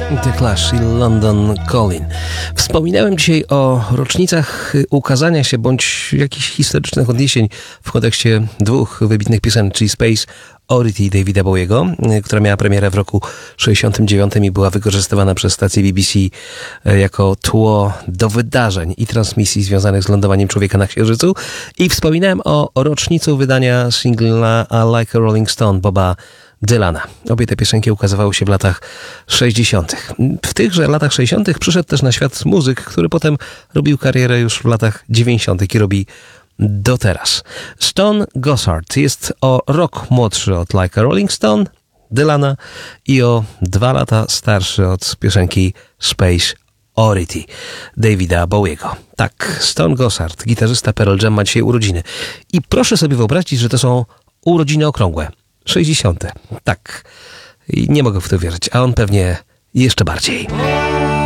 The Clash i London Calling. Wspominałem dzisiaj o rocznicach ukazania się bądź jakichś historycznych odniesień w kontekście dwóch wybitnych piosenek, czyli Space Oddity Davida Bowiego, która miała premierę w roku 69 i była wykorzystywana przez stację BBC jako tło do wydarzeń i transmisji związanych z lądowaniem człowieka na Księżycu. I wspominałem o rocznicu wydania singla I Like a Rolling Stone Boba Dylana. Obie te piosenki ukazywały się w latach 60. W tychże latach 60. przyszedł też na świat muzyk, który potem robił karierę już w latach 90. i robi do teraz. Stone Gossard jest o rok młodszy od Like a Rolling Stone, Dylana, i o 2 lata starszy od piosenki Space Oddity Davida Bowiego. Tak, Stone Gossard, gitarzysta Pearl Jam, ma dzisiaj urodziny. I proszę sobie wyobrazić, że to są urodziny okrągłe. 60. Tak. I nie mogę w to wierzyć, a on pewnie jeszcze bardziej.